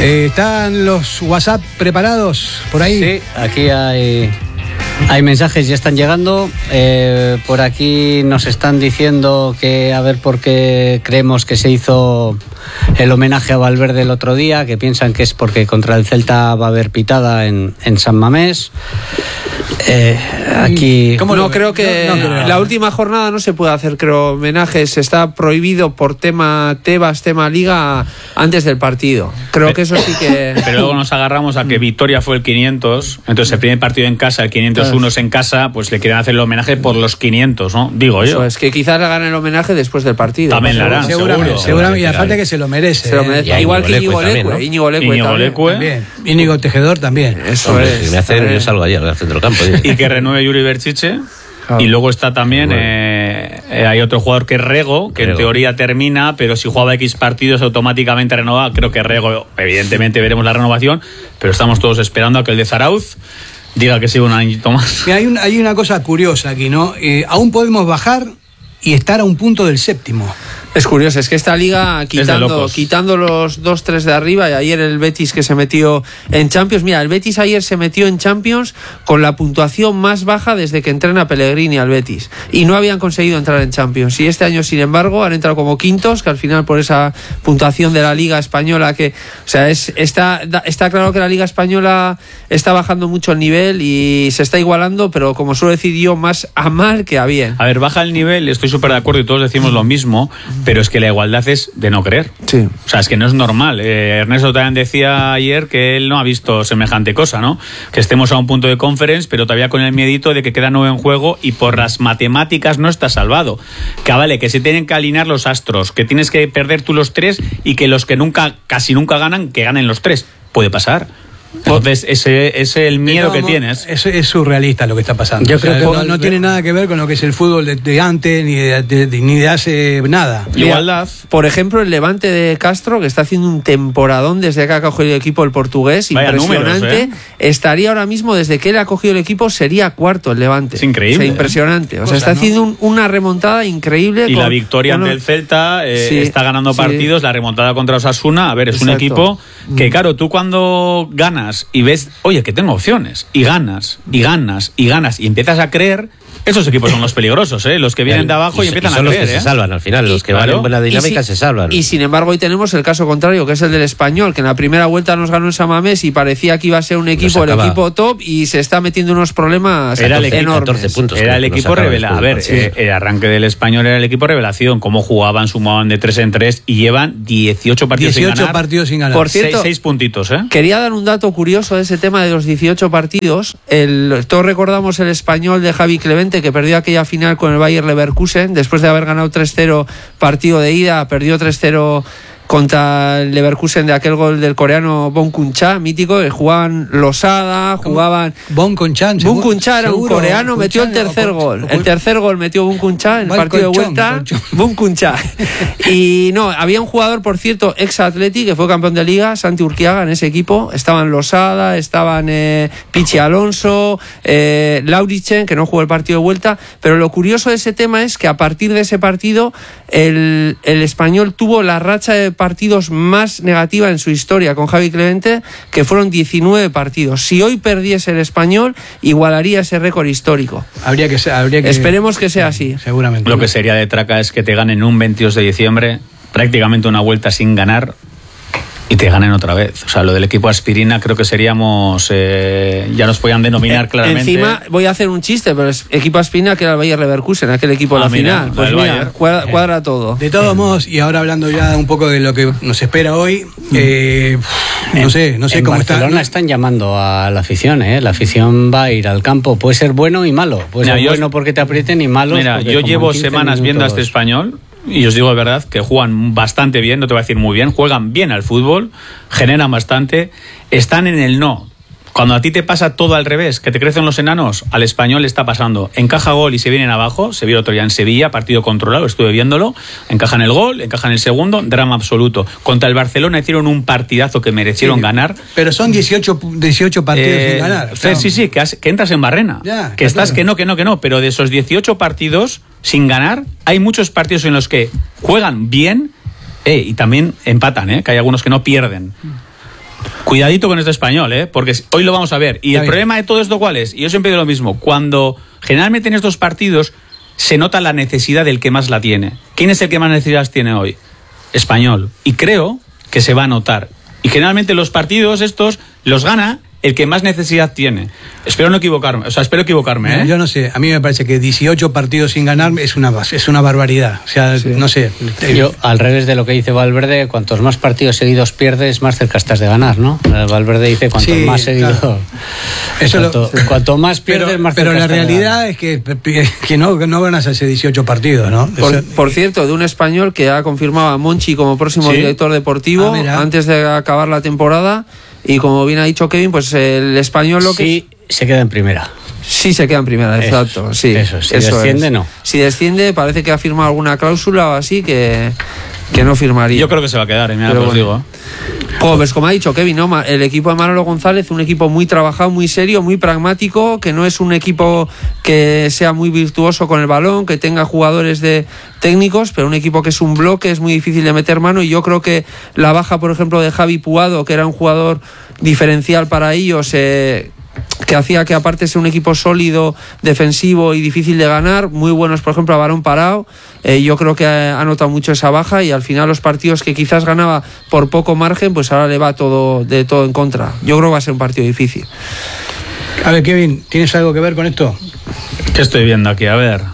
¿Están los WhatsApp preparados por ahí? Sí, aquí hay mensajes, ya están llegando. Por aquí nos están diciendo que a ver por qué creemos que se hizo el homenaje a Valverde el otro día, que piensan que es porque contra el Celta va a haber pitada en San Mamés. Aquí no creo que la última jornada no se puede hacer, creo, homenajes. Está prohibido por tema Tebas, tema Liga, antes del partido. Creo que eso sí que... Pero luego nos agarramos a que Vitoria fue el 500, entonces el primer partido en casa, el 501 es en casa, pues le quieren hacer el homenaje por los 500, ¿no? Digo yo. Eso es que quizás le hagan el homenaje después del partido. También la harán, seguramente. Y aparte que se lo merece. Igual que Íñigo Leque. Íñigo Tejedor también. Eso es. Yo salgo ayer al centrocampo. Y que renueve Yuri Berchiche. Y luego está también, hay otro jugador que es Rego, que en teoría termina, pero si jugaba X partidos automáticamente renueva. Creo que Rego, evidentemente veremos la renovación, pero estamos todos esperando a que el de Zarauz diga que sigue un añito más. Hay una cosa curiosa aquí, ¿no? Aún podemos bajar y estar a un punto del séptimo. Es curioso, es que esta liga quitando los 2-3 de arriba, y ayer el Betis que se metió en Champions, mira, el Betis ayer se metió en Champions con la puntuación más baja desde que entrena Pellegrini al Betis, y no habían conseguido entrar en Champions, y este año sin embargo han entrado como quintos, que al final por esa puntuación de la Liga Española que, o sea, está claro que la Liga Española está bajando mucho el nivel y se está igualando, pero como suelo decir yo, más a mal que a bien. A ver, baja el nivel, estoy súper de acuerdo y todos decimos lo mismo, pero es que la igualdad es de no creer. Sí. O sea, es que no es normal. Ernesto también decía ayer que él no ha visto semejante cosa, ¿no? Que estemos a un punto de conference, pero todavía con el miedito de que queda 9 en juego y por las matemáticas no está salvado. Que vale, que se tienen que alinear los astros, que tienes que perder tú los 3 y que los que casi nunca ganan, que ganen los 3. Puede pasar. Entonces, ese es el miedo que tienes. Es surrealista lo que está pasando. Yo creo que no tiene nada que ver con lo que es el fútbol de antes, ni de hace nada. Igualdad. Por ejemplo, el Levante de Castro, que está haciendo un temporadón desde que ha cogido el equipo el portugués, vaya impresionante. Números, estaría ahora mismo, desde que él ha cogido el equipo, sería cuarto el Levante. Es increíble. O sea, impresionante. O sea, está haciendo una remontada increíble. Y la victoria ante el Celta, está ganando partidos, la remontada contra Osasuna. A ver, es un equipo que, claro, tú cuando ganas y ves, oye, que tengo opciones, y ganas, y empiezas a creer, esos equipos son los peligrosos, los que vienen de abajo y empiezan a creer. Son los que se salvan al final, los que van en buena dinámica se salvan. Y sin embargo hoy tenemos el caso contrario, que es el del Español, que en la primera vuelta nos ganó en San Mamés y parecía que iba a ser el equipo top, y se está metiendo unos problemas enormes. 14 puntos. Era el equipo revelación. A ver, el arranque del Español era el equipo revelación, cómo jugaban, sumaban de 3 en 3 y llevan 18 partidos sin ganar. Por cierto, 6 puntitos. Quería dar un dato curioso de ese tema de los 18 partidos. Todos recordamos el Español de Javi Clemente, que perdió aquella final con el Bayer Leverkusen después de haber ganado 3-0 partido de ida, perdió 3-0 contra el Leverkusen de aquel gol del coreano Bon Kun-cha, mítico, que jugaban Losada, jugaban... Bon Kun-cha era un coreano, metió el tercer gol. El tercer gol metió Bon Kun-cha en el partido de vuelta. Bon Kun-cha. Y no, había un jugador, por cierto, ex-Atleti, que fue campeón de Liga, Santi Urquiaga, en ese equipo. Estaban Losada, estaban Pichi Alonso, Lauritzen, que no jugó el partido de vuelta. Pero lo curioso de ese tema es que a partir de ese partido el Español tuvo la racha de partidos más negativa en su historia con Javi Clemente, que fueron 19 partidos. Si hoy perdiese el Español, igualaría ese récord histórico. Habría que esperemos que sea así. Seguramente. Lo que sería de traca es que te ganen un 22 de diciembre, prácticamente una vuelta sin ganar, y te ganen otra vez. O sea, lo del equipo Aspirina creo que seríamos, ya nos podían denominar claramente. Encima voy a hacer un chiste, pero es equipo Aspirina, que era el Bayer Leverkusen, aquel equipo de la final. Pues mira, cuadra todo. De todos modos, y ahora hablando ya un poco de lo que nos espera hoy, no sé cómo está. En Barcelona están llamando a la afición, la afición va a ir al campo. Puede ser bueno y malo. Puede ser bueno porque te aprieten y malo. Mira, yo llevo semanas viendo a este Español. Y os digo de verdad que juegan bastante bien, no te voy a decir muy bien, juegan bien al fútbol, generan bastante, están en el no. Cuando a ti te pasa todo al revés, que te crecen los enanos, al Español le está pasando. Encaja gol y se vienen abajo, se vio otro día en Sevilla, partido controlado, estuve viéndolo, encajan el gol, encajan el segundo, drama absoluto. Contra el Barcelona hicieron un partidazo que merecieron ganar. Pero son 18 partidos sin ganar. Claro. Sí, que entras en barrena, que estás claro. que no, pero de esos 18 partidos sin ganar, hay muchos partidos en los que juegan bien y también empatan, que hay algunos que no pierden. Cuidadito con este Español, porque hoy lo vamos a ver. Y el problema de todo esto, ¿cuál es? Y yo siempre digo lo mismo. Cuando generalmente en estos partidos se nota la necesidad del que más la tiene. ¿Quién es el que más necesidades tiene hoy? Español. Y creo que se va a notar. Y generalmente los partidos estos los gana el que más necesidad tiene. Espero equivocarme, ¿eh? Yo no sé, a mí me parece que 18 partidos sin ganar es una barbaridad. O sea, sí. No sé. Yo, al revés de lo que dice Valverde, cuantos más partidos seguidos pierdes, más cerca estás de ganar, ¿no? Valverde dice cuantos más seguidos... Claro. Cuanto más pierdes, más cerca estás. Pero la realidad es que no ganas hace 18 partidos, ¿no? Por cierto, de un español que ha confirmado a Monchi como próximo director deportivo antes de acabar la temporada. Y como bien ha dicho Kevin, pues el español sí, se queda en primera. Sí, se queda en primera, exacto. Sí, si desciende, no. Si desciende, parece que ha firmado alguna cláusula o así que no firmaría. Yo creo que se va a quedar, mira, os digo. Pues como ha dicho Kevin, ¿no? El equipo de Manolo González, un equipo muy trabajado, muy serio, muy pragmático, que no es un equipo que sea muy virtuoso con el balón, que tenga jugadores de técnicos, pero un equipo que es un bloque, es muy difícil de meter mano, y yo creo que la baja, por ejemplo, de Javi Puado, que era un jugador diferencial para ellos, que hacía que aparte sea un equipo sólido, defensivo y difícil de ganar, muy buenos por ejemplo a balón parado, yo creo que ha notado mucho esa baja, y al final los partidos que quizás ganaba por poco margen, pues ahora le va todo en contra. Yo creo que va a ser un partido difícil. A ver, Kevin, ¿tienes algo que ver con esto? ¿Qué estoy viendo aquí? A ver,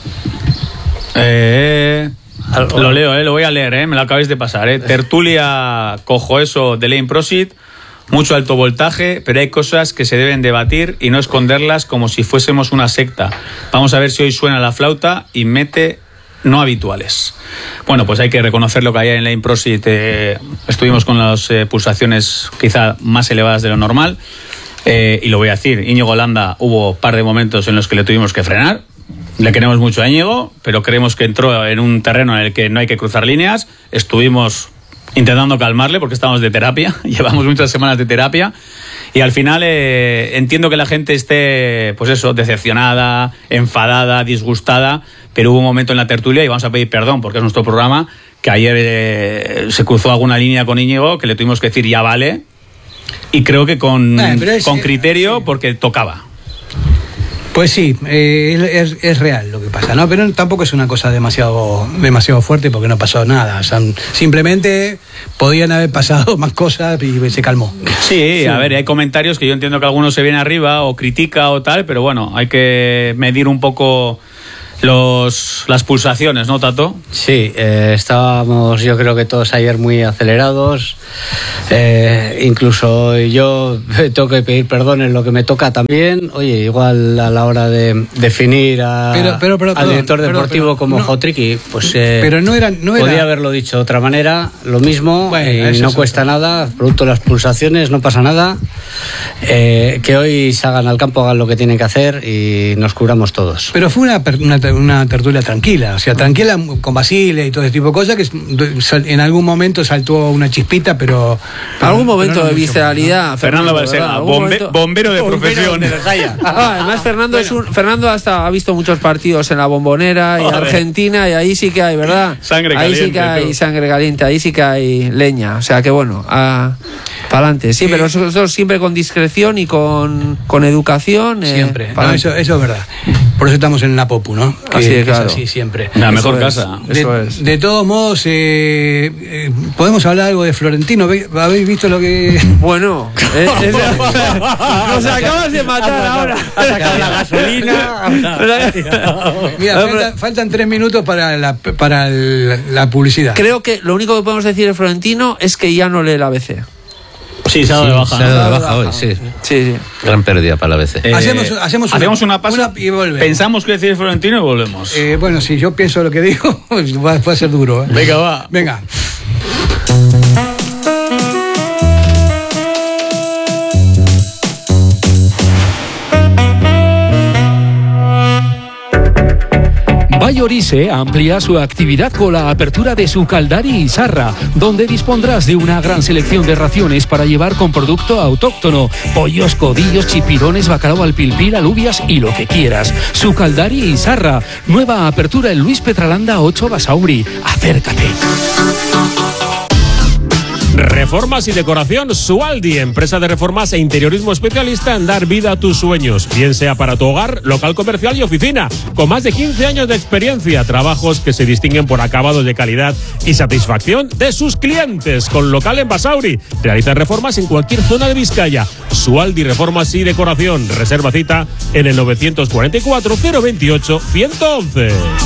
lo leo, lo voy a leer, me lo acabáis de pasar, Tertulia cojo eso de Lane Prosit. Mucho alto voltaje, pero hay cosas que se deben debatir y no esconderlas como si fuésemos una secta. Vamos a ver si hoy suena la flauta y mete no habituales. Bueno, pues hay que reconocer lo que hay en Lane Prosit. Estuvimos con las pulsaciones quizá más elevadas de lo normal. Y lo voy a decir, Íñigo Landa, hubo un par de momentos en los que le tuvimos que frenar. Le queremos mucho a Íñigo, pero creemos que entró en un terreno en el que no hay que cruzar líneas. Estuvimos intentando calmarle porque estamos de terapia, llevamos muchas semanas de terapia, y al final entiendo que la gente esté, pues eso, decepcionada, enfadada, disgustada, pero hubo un momento en la tertulia, y vamos a pedir perdón porque es nuestro programa, que ayer se cruzó alguna línea con Íñigo que le tuvimos que decir ya vale, y creo que con criterio, sí, porque tocaba. Pues sí, es real lo que pasa, ¿no? Pero tampoco es una cosa demasiado fuerte porque no pasó nada. O sea, simplemente podían haber pasado más cosas y se calmó. Sí, a ver, hay comentarios que yo entiendo que algunos se vienen arriba o critica o tal, pero bueno, hay que medir un poco las pulsaciones, ¿no, Tato? Sí, estábamos yo creo que todos ayer muy acelerados, incluso yo tengo que pedir perdón en lo que me toca también. Oye, igual a la hora de definir al director deportivo como Jotriqui, pues pero no era podía haberlo dicho de otra manera, lo mismo, no cuesta nada, producto de las pulsaciones, no pasa nada, que hoy salgan al campo, hagan lo que tienen que hacer y nos cubramos todos. Pero fue una tertulia tranquila, o sea, tranquila con Basile y todo ese tipo de cosas, que en algún momento saltó una chispita, pero en algún momento de visceralidad. Fernando Balsera, bombero de profesión. Además, Fernando hasta ha visto muchos partidos en la Bombonera y Argentina, y ahí sí que hay, ¿verdad? Sangre ahí caliente, sí que hay sangre caliente, ahí sí que hay leña, o sea que bueno, para adelante. Sí, pero nosotros siempre con discreción y con educación. Siempre, no, eso es verdad. Por eso estamos en la Popu, ¿no? Así claro. Es así siempre. La mejor casa. De todos modos, podemos hablar algo de Florentino. ¿Habéis visto lo que...? Bueno, nos acabas de matar ahora. Ha sacado la gasolina. Mira, faltan 3 minutos para la publicidad. Creo que lo único que podemos decir de Florentino es que ya no lee el ABC. Sí, se ha dado de baja. Se ha dado de baja hoy, sí. Sí. Gran pérdida para la ABC. Hacemos una pausa y volvemos. Pensamos que decir Florentino y volvemos. Bueno, si yo pienso lo que digo, pues va a ser duro. Venga, va. Venga. Vallorice amplía su actividad con la apertura de su Caldari y Sarra, donde dispondrás de una gran selección de raciones para llevar con producto autóctono: pollos, codillos, chipirones, bacalao al pilpil, alubias y lo que quieras. Su Caldari y Sarra, nueva apertura en Luis Petralanda 8 Basauri. Acércate. Reformas y decoración Sualdi, empresa de reformas e interiorismo especialista en dar vida a tus sueños, bien sea para tu hogar, local comercial y oficina, con más de 15 años de experiencia, trabajos que se distinguen por acabados de calidad y satisfacción de sus clientes, con local en Basauri. Realizan reformas en cualquier zona de Vizcaya. Sualdi Reformas y Decoración. Reserva cita en el 944 028 111.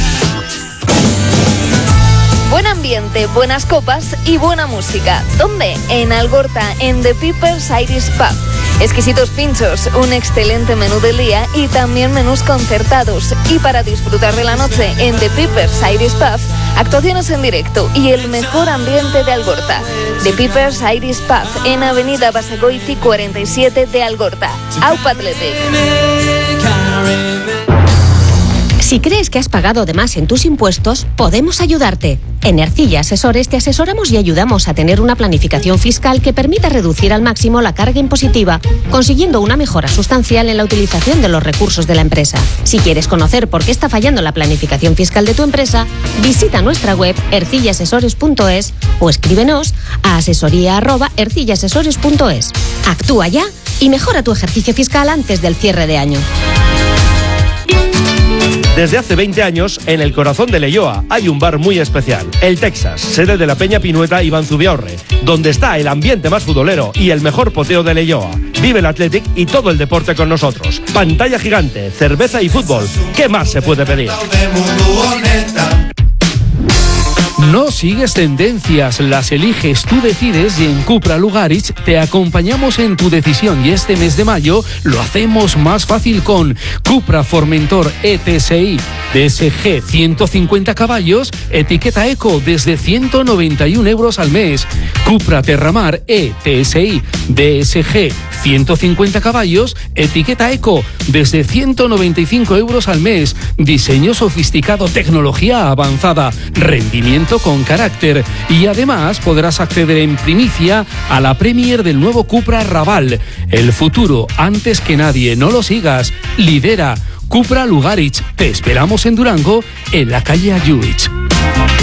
Buen ambiente, buenas copas y buena música. ¿Dónde? En Algorta, en The Peepers Irish Pub. Exquisitos pinchos, un excelente menú del día y también menús concertados. Y para disfrutar de la noche en The Peepers Irish Pub, actuaciones en directo y el mejor ambiente de Algorta. The Peepers Irish Pub en Avenida Basagoiti 47 de Algorta. Aupa Athletic. Si crees que has pagado de más en tus impuestos, podemos ayudarte. En Ercilla Asesores te asesoramos y ayudamos a tener una planificación fiscal que permita reducir al máximo la carga impositiva, consiguiendo una mejora sustancial en la utilización de los recursos de la empresa. Si quieres conocer por qué está fallando la planificación fiscal de tu empresa, visita nuestra web ercillaasesores.es o escríbenos a asesoría@ercillaasesores.es. Actúa ya y mejora tu ejercicio fiscal antes del cierre de año. Desde hace 20 años, en el corazón de Leioa hay un bar muy especial, el Texas, sede de la Peña Pinueta Iván Zubiaurre, donde está el ambiente más futbolero y el mejor poteo de Leioa. Vive el Athletic y todo el deporte con nosotros. Pantalla gigante, cerveza y fútbol. ¿Qué más se puede pedir? No sigues tendencias, las eliges, tú decides y en Cupra Lugaritz te acompañamos en tu decisión y este mes de mayo lo hacemos más fácil con Cupra Formentor ETSI DSG 150 caballos, etiqueta Eco desde 191 euros al mes. Cupra Terramar ETSI DSG 150 caballos, etiqueta Eco desde 195 euros al mes. Diseño sofisticado, tecnología avanzada, rendimiento con carácter y además podrás acceder en primicia a la Premier del nuevo Cupra Raval. El futuro antes que nadie, no lo sigas, lidera Cupra Lugaritz. Te esperamos en Durango, en la calle Ayuich.